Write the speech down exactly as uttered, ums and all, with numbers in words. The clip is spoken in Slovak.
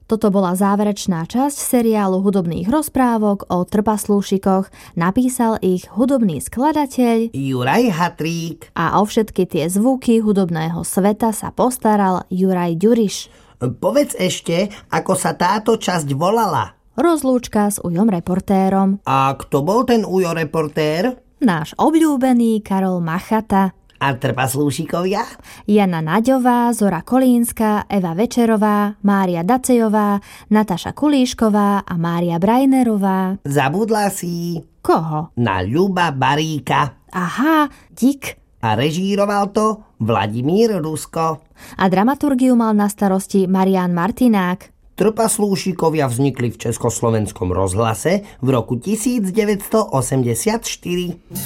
Toto bola záverečná časť seriálu hudobných rozprávok o trpaslúšikoch. Napísal ich hudobný skladateľ Juraj Hatrík. A o všetky tie zvuky hudobného sveta sa postaral Juraj Ďuriš. Povedz ešte, ako sa táto časť volala. Rozlúčka s Ujom reportérom. A kto bol ten Ujo reportér? Náš obľúbený Karol Machata. A trpaslúšikovia? Jana Naďová, Zora Kolínska, Eva Večerová, Mária Dacejová, Nataša Kulíšková a Mária Brajnerová. Zabudla si... Koho? Na Ľuba Baríka. Aha, dík. A režíroval to Vladimír Rusko. A dramaturgiu mal na starosti Marián Martinák. Trpaslúšikovia vznikli v Československom rozhlase v roku devätnásť osemdesiatštyri.